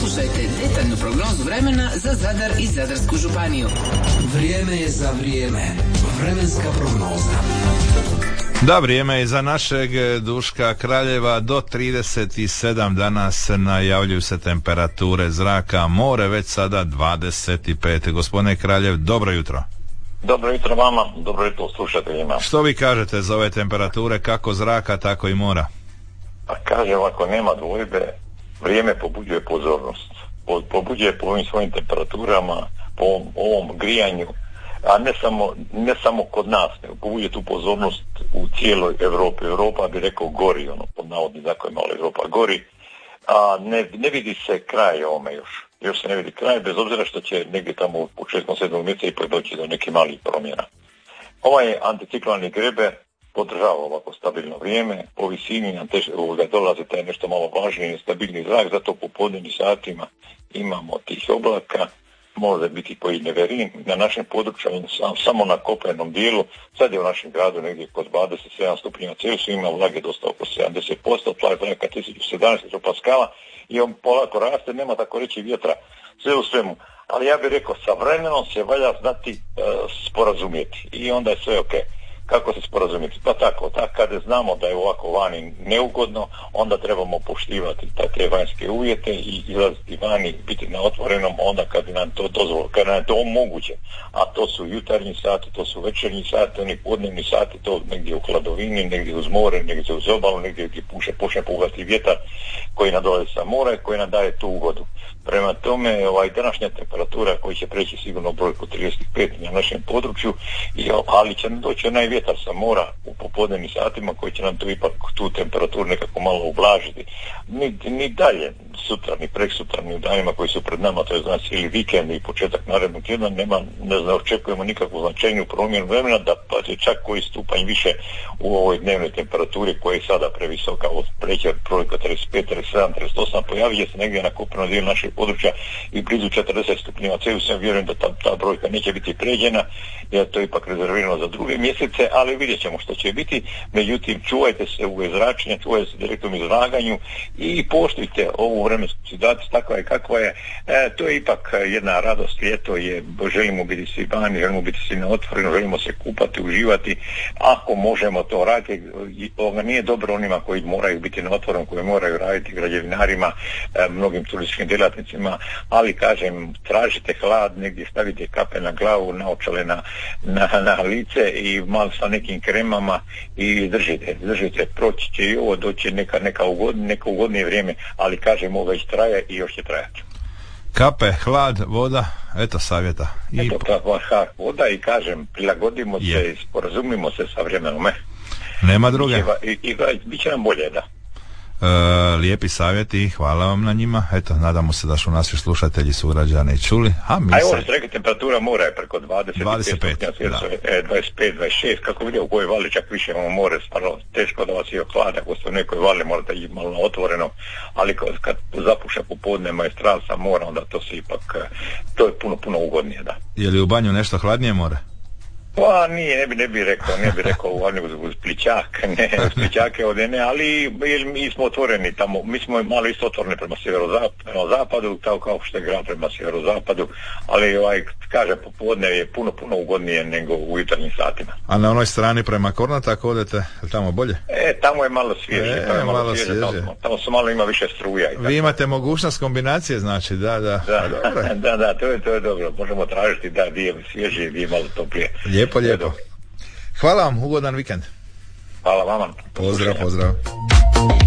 Poslušajte detaljnu prognozu vremena za Zadar i Zadarsku županiju. Vrijeme je za vrijeme. Vremenska prognoza. Da, vrijeme je za našeg Duška Kraljeva. Do 37 danas najavljuju se temperature zraka, more već sada 25. Gospodine Kraljev, dobro jutro. Dobro jutro vama, dobro jutro slušateljima. Što vi kažete za ove temperature, kako zraka, tako i mora? Pa kaže ovako, nema dvojbe, vrijeme pobuđuje pozornost. Pobuđuje po ovim svojim temperaturama, po ovom grijanju, a ne samo kod nas, nego pobuđuje tu pozornost u cijeloj Europi. Europa bi rekao gori, pod navodni zakon malo Europa gori, a ne vidi se kraj ovome još se ne vidi kraj, bez obzira što će negdje tamo u 6-7 mjeseca ipak doći do nekih malih promjena. Ovaj anticiklonalni grebe podržava ovako stabilno vrijeme, po visini nam dolazi taj nešto malo važniji stabilni zrak, zato po podnevnim satima imamo tih oblaka, može biti koji neverin na našem području, samo na kopnenom dijelu, sad je u našem gradu negdje kod 27 stupnjeva Celzija, ima vlage dosta oko 70%, tla je vlaka 1017 paskala i on polako raste, nema tako reći vjetra, sve u svemu. Ali ja bih rekao, sa vremenom se valja znati sporazumjeti i onda je sve ok. Kako se sporazumjeti? Pa tako, kada znamo da je ovako vani neugodno, onda trebamo poštivati te vanjske uvjete i izlaziti vani, biti na otvorenom onda kad nam to dozvoli, kad nam je to moguće. A to su jutarnji sati, to su večernji sati, oni podnevni sati, to negdje u hladovini, negdje uz more, negdje uz obalu, negdje gdje počne puhati vjetar koji nam dolazi sa mora i koji nam daje tu ugodu. Prema tome, današnja temperatura koji će preći sigurno brojku 35 na našem području, ali će nam doći onaj vjetar sa mora u popodnevnim satima koji će nam tu ipak tu temperaturu nekako malo ublažiti. Ni dalje, sutra, ni preksutra, ni u danima koji su pred nama, to je znači cijeli vikend i početak narednog tjedna, ne očekujemo nikakvu značajniju promjenu vremena, da pa je čak koji stupanj više u ovoj dnevnoj temperaturi koja je sada previsoka, od preće brojka 35, 37, 38, pojavit se negdje na kopnenom dijelu našeg područja i blizu 40 stupnjeva Celzija. Vjerujem da ta brojka neće biti pređena, jer to je ipak rezervirano za druge mjesece, ali vidjet ćemo što će biti. Međutim, čuvajte se u zračenju, čuvajte se direktnom izlaganju i poštujte ovu vremensku situaciju takva je kakva je. To je ipak jedna radost, ljeto je, želimo biti svi vani, želimo biti svi na otvoreno, želimo se kupati, uživati, ako možemo to raditi. Nije dobro onima koji moraju biti na otvorenom, koji moraju raditi građevinarima, mnogim turističkim djelatnicima, ali kažem, tražite hlad, negdje stavite kape na glavu, naočale na lice i malo sa nekim kremama i držite, proći će i ovo, doći neka ugodnije vrijeme, ali kažem, ovo već traje i još će trajati. Kape, hlad, voda, eto savjeta. Voda i kažem, prilagodimo se i sporazumimo se sa vremenom. Nema druge. I bit će nam bolje, da. Lijepi savjeti, hvala vam na njima. Eto, nadamo se da su naši slušatelji sugrađani čuli. A ovo ste rekli, temperatura mora je preko 25, 25, 26, kako vidio u kojoj vali čak više imamo more, stvarno teško da vas je ohlada, ako ste u nekoj vali morate ići malo otvoreno, ali kad zapuša popodne majstral sa mora, onda to se ipak, to je puno ugodnije, da. Je li u banju nešto hladnije more? Pa nije, ne bi rekao uz plićake ovdje ne, ali mi smo otvoreni tamo, mi smo malo isto otvoreni prema sjeverozapadu, tako kao što je grad prema sjeverozapadu, ali kaže popodne je puno ugodnije nego u jutarnjim satima. A na onoj strani prema Kornatu ako odete, je tamo bolje? Tamo je malo svježe, tamo su malo ima više struja. Vi imate mogućnost kombinacije, znači, da. Da, to je dobro, možemo tražiti da gdje je svježe, gdje je malo toplije. Lijepo. Hvala vam, ugodan vikend. Hvala vama. Pozdrav.